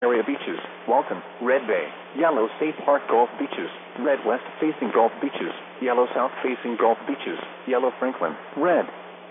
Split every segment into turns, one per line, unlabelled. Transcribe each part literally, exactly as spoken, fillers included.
Area beaches, Walton, Red Bay, Yellow State Park Gulf beaches, Red West facing Gulf beaches, Yellow South facing Gulf beaches, Yellow Franklin, Red.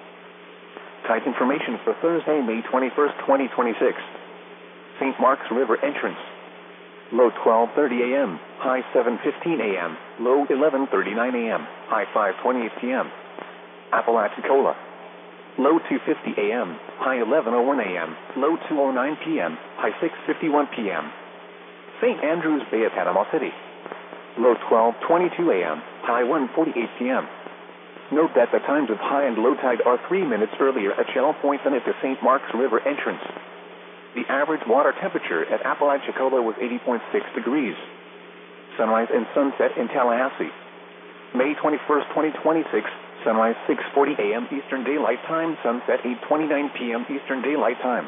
Tide information for Thursday, May twenty-first, twenty twenty-six. Saint Mark's River entrance. Low twelve thirty a m, high seven fifteen a m, low eleven thirty-nine a m, high five twenty-eight p m Apalachicola. Low two fifty a m, high eleven oh one a m, low two oh nine p m, high six fifty-one p m Saint Andrews Bay at Panama City. Low twelve twenty-two a m, high one forty-eight p m Note that the times of high and low tide are three minutes earlier at Shell Point than at the Saint Mark's River entrance. The average water temperature at Apalachicola was eighty point six degrees. Sunrise and sunset in Tallahassee. May twenty-first, twenty twenty-six, sunrise six forty a m Eastern Daylight Time, sunset eight twenty-nine p m Eastern Daylight Time.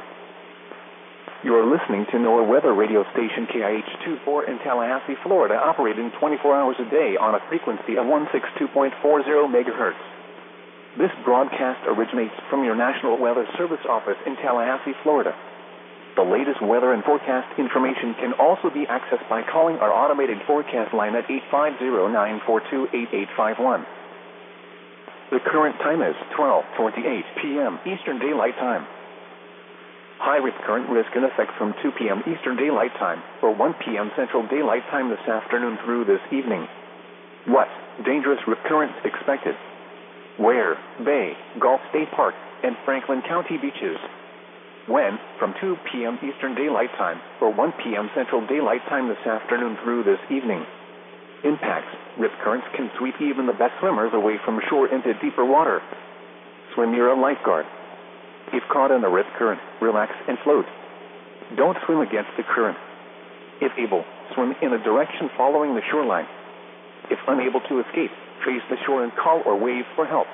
You are listening to NOAA weather radio station K I H twenty-four in Tallahassee, Florida, operating twenty-four hours a day on a frequency of one sixty-two point four zero megahertz. This broadcast originates from your National Weather Service office in Tallahassee, Florida. The latest weather and forecast information can also be accessed by calling our automated forecast line at eight five zero, nine four two, eight eight five one. The current time is twelve twenty-eight p m Eastern Daylight Time. High rip current risk in effect from two p m Eastern Daylight Time or one p m Central Daylight Time this afternoon through this evening. What? Dangerous rip currents expected. Where? Bay, Gulf State Park, and Franklin County beaches. When? From two p m Eastern Daylight Time or one p m Central Daylight Time this afternoon through this evening. Impacts. Rip currents can sweep even the best swimmers away from shore into deeper water. Swim near a lifeguard. If caught in a rip current, relax and float. Don't swim against the current. If able, swim in a direction following the shoreline. If unable to escape, trace the shore and call or wave for help.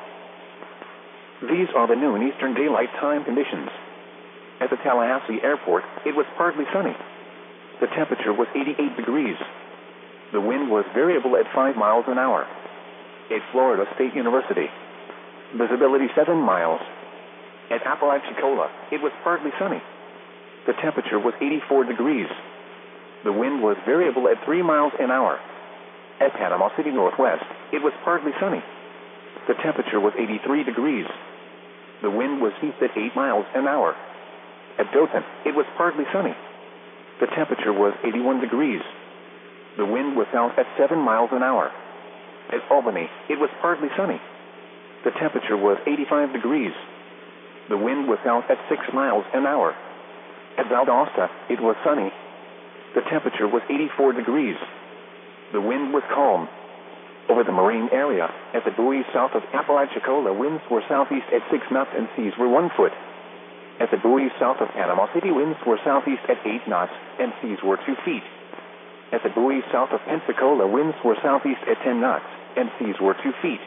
These are the noon Eastern Daylight Time conditions. At the Tallahassee Airport, it was partly sunny. The temperature was eighty-eight degrees. The wind was variable at five miles an hour. At Florida State University, visibility seven miles. At Apalachicola, it was partly sunny. The temperature was eighty-four degrees. The wind was variable at three miles an hour. At Panama City Northwest, it was partly sunny. The temperature was eighty-three degrees. The wind was east at eight miles an hour. At Dothan, it was partly sunny. The temperature was eighty-one degrees. The wind was south at seven miles an hour. At Albany, it was partly sunny. The temperature was eighty-five degrees. The wind was south at six miles an hour. At Valdosta, it was sunny. The temperature was eighty-four degrees. The wind was calm. Over the marine area, at the buoys south of Apalachicola, winds were southeast at six knots and seas were one foot. At the buoys south of Panama City, winds were southeast at eight knots and seas were two feet. At the buoys south of Pensacola, winds were southeast at ten knots and seas were two feet.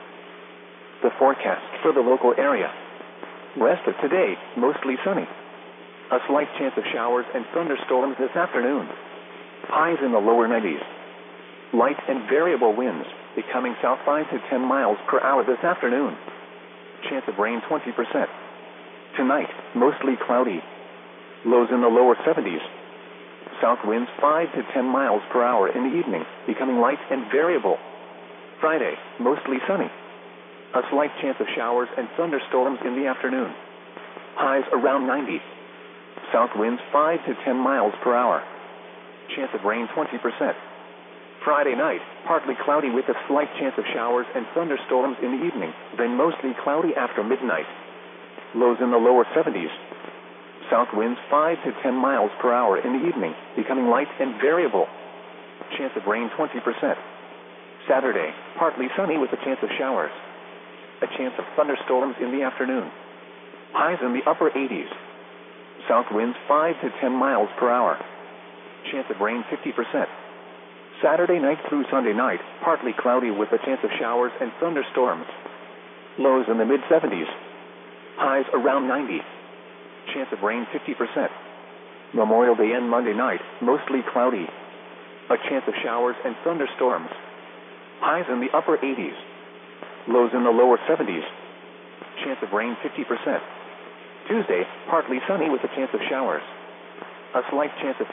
The forecast for the local area. Rest of today, mostly sunny. A slight chance of showers and thunderstorms this afternoon. Highs in the lower nineties. Light and variable winds, becoming south five to ten miles per hour this afternoon. Chance of rain twenty percent. Tonight, mostly cloudy. Lows in the lower seventies. South winds five to ten miles per hour in the evening, becoming light and variable. Friday, mostly sunny. A slight chance of showers and thunderstorms in the afternoon. Highs around ninety. South winds five to ten miles per hour. Chance of rain twenty percent. Friday night, partly cloudy with a slight chance of showers and thunderstorms in the evening, then mostly cloudy after midnight. Lows in the lower seventies. South winds five to ten miles per hour in the evening, becoming light and variable. Chance of rain twenty percent. Saturday, partly sunny with a chance of showers. A chance of thunderstorms in the afternoon. Highs in the upper eighties. South winds five to ten miles per hour. Chance of rain fifty percent. Saturday night through Sunday night, partly cloudy with a chance of showers and thunderstorms. Lows in the mid seventies. Highs around ninety. Chance of rain fifty percent. Memorial Day and Monday night, mostly cloudy. A chance of showers and thunderstorms. Highs in the upper eighties. Lows in the lower seventies. Chance of rain fifty percent. Tuesday, partly sunny with a chance of showers. A slight chance of